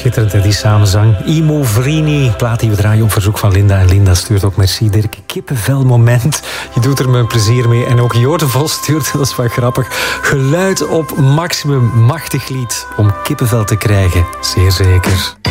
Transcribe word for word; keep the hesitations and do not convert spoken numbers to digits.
schitterend, hè, die samenzang. Imo Vrini, plaat die we draaien op verzoek van Linda. En Linda stuurt ook merci, Dirk. Kippenvelmoment. Je doet er me een plezier mee. En ook Jorde Vos stuurt, dat is wel grappig, geluid op maximum, machtig lied om kippenvel te krijgen. Zeer zeker.